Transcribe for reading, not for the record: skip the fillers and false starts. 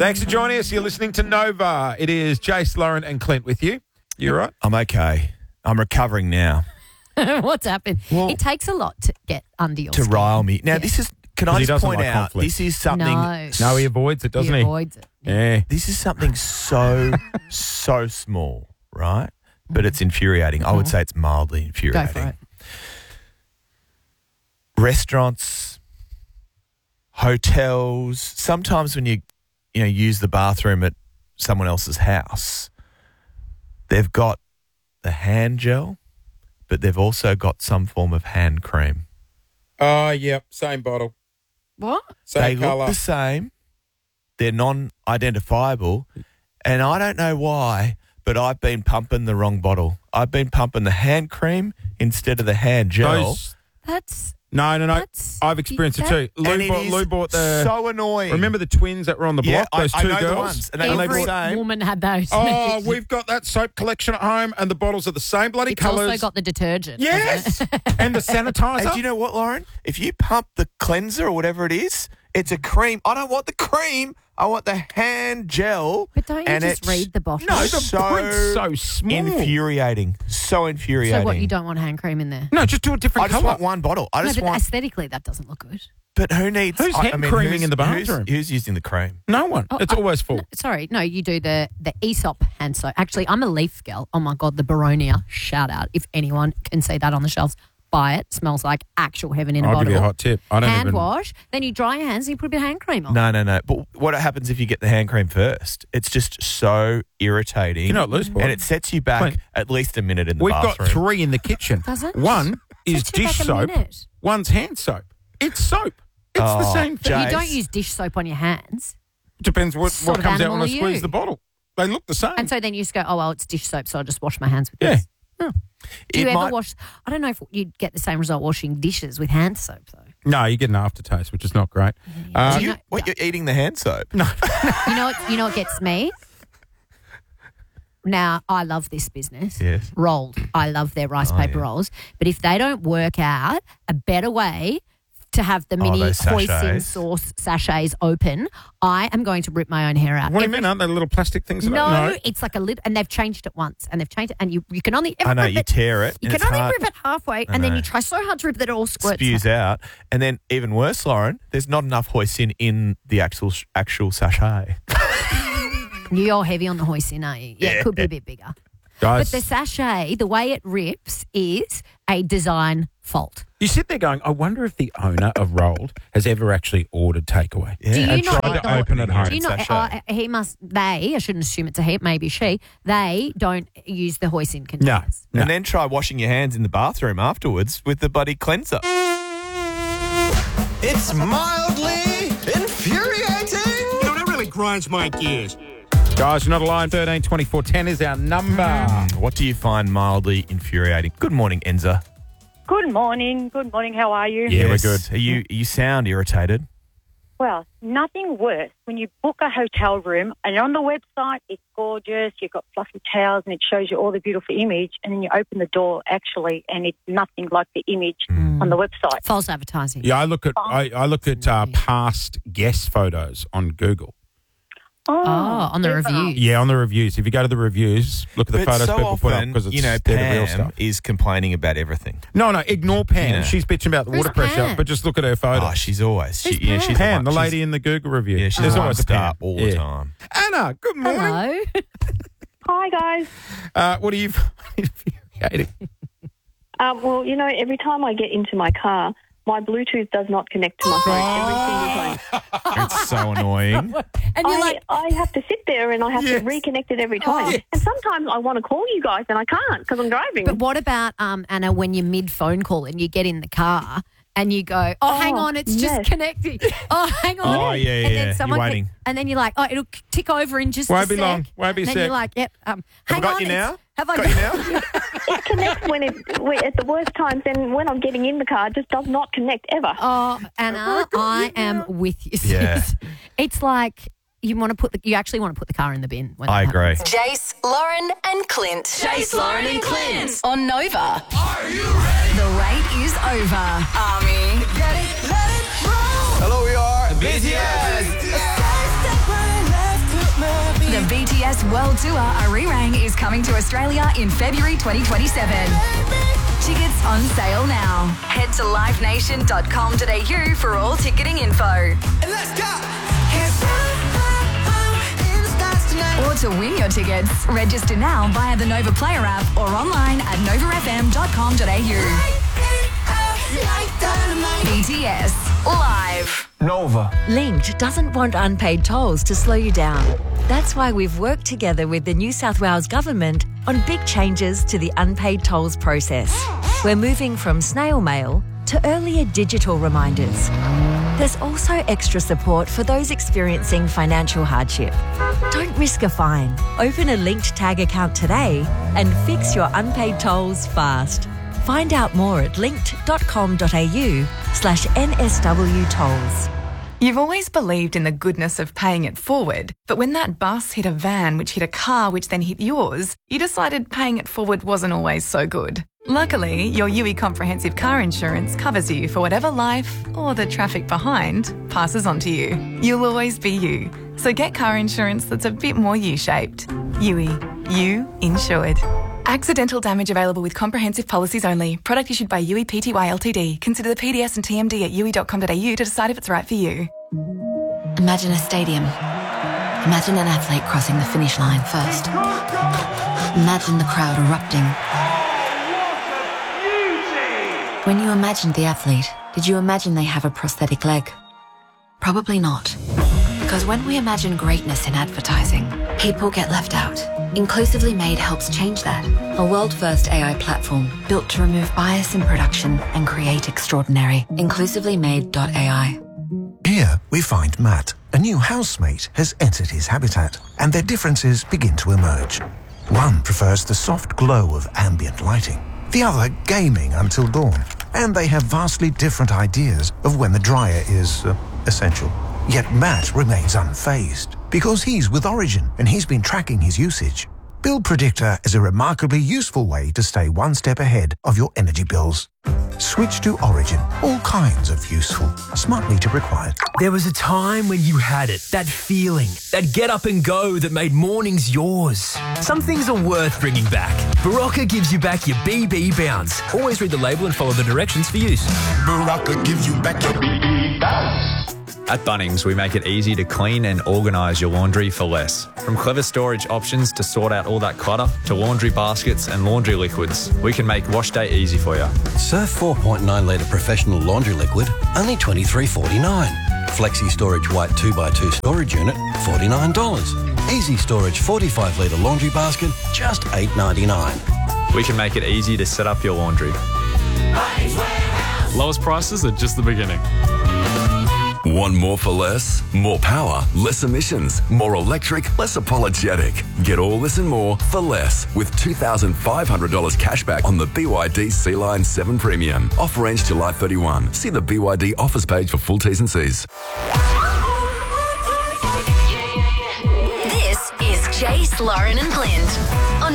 Thanks for joining us. You're listening to Nova. It is Jace, Lauren and Clint with you. You all right? I'm okay. I'm recovering now. What's happened? Well, it takes a lot to get under your to skin. rile me. Now, this is, can I he just doesn't point like out, conflict. this is something. No, He avoids it, doesn't he? avoids it. Yeah. This is something so small, right? But it's infuriating. I would say it's mildly Go infuriating. for it. Restaurants, hotels, sometimes when you use the bathroom at someone else's house, they've got the hand gel, but they've also got some form of hand cream. Oh, yep. Same bottle. What? Same They colour. look the same. They're non-identifiable. And I don't know why, but I've been pumping the wrong bottle. I've been pumping the hand cream instead of the hand gel. Those- That's No. That's- I've experienced it too. and it is Lou bought the... so annoying. Remember the twins that were on the block? Yeah, Those I two know the girls? ones, and they And look every the same. woman had those. Oh, we've got that soap collection at home and the bottles are the same bloody It's colours. also got the detergent. Yes. And the sanitizer. And do you know what, Lauren? If you pump the cleanser or whatever it is, it's a cream. I don't want the cream. I want the hand gel. But don't you and just it's read the bottle? No, the so print's so small. infuriating. So infuriating. So what, you don't want hand cream in there? No, just do a different I just colour. want one bottle. I No, just but want. aesthetically, that doesn't look good. But who needs? Who's hand creaming in the bathroom? Who's using the cream? No one. Oh, It's always full. No, you do the Aesop hand soap. Actually, I'm a Leaf girl. Oh my God, the Baronia. Shout out. If anyone can see that on the shelves, buy it. Smells like actual heaven in a I'll bottle. give you a hot tip. I don't hand even... wash, then you dry your hands and you put a bit of hand cream on. No. But what happens if you get the hand cream first? It's just so irritating. You know what, Lou Sport? And it sets you back Clint, at least a minute in the We've bathroom. got 3 in the kitchen. Does it? One is Sets you dish back a soap. minute. One's hand soap. It's soap. It's the Oh, same But thing. Jace. you don't use dish soap on your hands. Depends what sort of comes out animal when I are squeeze you? the bottle. They look the same. And so then you just go, oh, well, it's dish soap, so I'll just wash my hands with Yeah. this. Oh. Do you It ever might- wash? I don't know if you'd get the same result washing dishes with hand soap, though. No, you get an aftertaste, which is not great. Do You, you're eating the hand soap? No. You know what gets me? Now, I love this business. Yes. Rolled. I love their rice paper yeah. rolls. But if they don't work out a better way to have the mini those hoisin sachets. sauce sachets open, I am going to rip my own hair out. What do you mean? Aren't they little plastic things? No, it's like a lid, and they've changed it once, and they've changed it, and you can only I know, rip you it. tear it. You and can it's only hard. rip it halfway, I and then know. you try so hard to rip that it all squirts. Spews out. And then even worse, Lauren, there's not enough hoisin in the actual sachet. You're heavy on the hoisin, aren't you? Yeah, it could be a bit bigger. But Guys, the sachet, the way it rips is a design fault. you sit there going, I wonder if the owner of Rolled has ever actually ordered takeaway. Yeah. Do you And not tried eat to the- open at home. Do you not? Sachet. I shouldn't assume it's a he, maybe she. They don't use the hoisin containers. No. And then try washing your hands in the bathroom afterwards with the bloody cleanser. It's mildly infuriating. You know, that really grinds my gears. Guys, you're not alone. 13 24 10 is our number. What do you find mildly infuriating? Good morning, Enza. Good morning. Good morning. How are you? Yeah, we're good. You sound irritated. Well, nothing worse when you book a hotel room and on the website it's gorgeous, you've got fluffy towels and it shows you all the beautiful image, and then you open the door actually and it's nothing like the image on the website. False advertising. Yeah, I look at past guest photos on Google. Oh, on the review. Yeah, on the reviews. If you go to the reviews, look at the But photos so people put up often, because it's they're the real Pam stuff. is complaining about everything. No, ignore Pam. Yeah. She's bitching about the Who's water pressure, Pam? but just look at her photos. Oh, she's always. Who's She's Pam? Pam, the she's- lady in the Google review. Yeah, she's There's a always a star Pam. all Yeah. the time. Anna, good morning. Hello. Hi, guys. What are you infuriating? Well, you know, every time I get into my car, my Bluetooth does not connect to my phone every single time. It's so annoying. And you're like, I have to sit there and I have Yes. to reconnect it every time. yes. And sometimes I want to call you guys and I can't because I'm driving. but what about, Anna, when you're mid phone call and you get in the car and you go, hang on, it's just yes. connecting. Oh, hang on. Oh, yeah, And yeah. then You're someone waiting. and then you're like, it'll tick over in just Won't a be sec. long. Won't be a and then sec. you're like, yep. Hang I got on. you now? Have I Got you now? It connects when at the worst times, and when I'm getting in the car, it just does not connect ever. Oh, Anna, I am with you. sis. Yeah. It's like you actually want to put the car in the bin. When I that agree. happens. Jace, Lauren, and Clint. Jace, Lauren, and Clint on Nova. Are you ready? The wait is over. Army, get it, let it roll. Hello, we are Busy As. BTS World Tour Arirang is coming to Australia in February 2027. Tickets on sale now. Head to livenation.com.au for all ticketing info. Let's go. Or to win your tickets, register now via the Nova Player app or online at novafm.com.au. BTS Live. Nova. Linked doesn't want unpaid tolls to slow you down. That's why we've worked together with the New South Wales Government on big changes to the unpaid tolls process. We're moving from snail mail to earlier digital reminders. There's also extra support for those experiencing financial hardship. Don't risk a fine. Open a Linked Tag account today and fix your unpaid tolls fast. Find out more at linked.com.au/NSW tolls. You've always believed in the goodness of paying it forward, but when that bus hit a van which hit a car which then hit yours, you decided paying it forward wasn't always so good. Luckily, your UE Comprehensive Car Insurance covers you for whatever life, or the traffic behind, passes on to you. You'll always be you. So get car insurance that's a bit more U-shaped. UE. You insured. Accidental damage available with comprehensive policies only. Product issued by UE Pty Ltd. Consider the PDS and TMD at UE.com.au to decide if it's right for you. Imagine a stadium. Imagine an athlete crossing the finish line first. Imagine the crowd erupting. When you imagined the athlete, did you imagine they have a prosthetic leg? Probably not. Because when we imagine greatness in advertising, people get left out. Inclusively Made helps change that. A world-first AI platform built to remove bias in production and create extraordinary. InclusivelyMade.ai. Here we find Matt. A new housemate has entered his habitat, and their differences begin to emerge. One prefers the soft glow of ambient lighting. The other gaming until dawn. And they have vastly different ideas of when the dryer is essential. Yet Matt remains unfazed because he's with Origin and he's been tracking his usage. Bill Predictor is a remarkably useful way to stay one step ahead of your energy bills. Switch to Origin. All kinds of useful. Smart meter required. There was a time when you had it, that feeling, that get up and go that made mornings yours. Some things are worth bringing back. Barocca gives you back your BB bounce. Always read the label and follow the directions for use. Barocca gives you back your BB bounce. At Bunnings, we make it easy to clean and organise your laundry for less. From clever storage options to sort out all that clutter, to laundry baskets and laundry liquids, we can make wash day easy for you. Surf 4.9 litre professional laundry liquid, only $23.49. Flexi Storage White 2x2 storage unit, $49. Easy Storage 45 litre laundry basket, just $8.99. We can make it easy to set up your laundry. Lowest prices are just the beginning. Want more for less? More power, less emissions, more electric, less apologetic. Get all this and more for less with $2,500 cashback on the BYD Sea-Line 7 Premium. Offer ends July 31. See the BYD offers page for full T's and C's. This is Jace, Lauren and Clint.